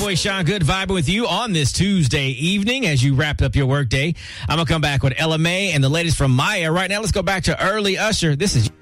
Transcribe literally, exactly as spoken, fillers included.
boy Sean Good vibing with you on this Tuesday evening as you wrapped up your work day. I'm going to come back with Ella May and the latest from Maya. Right now, let's go back to early Usher. This is...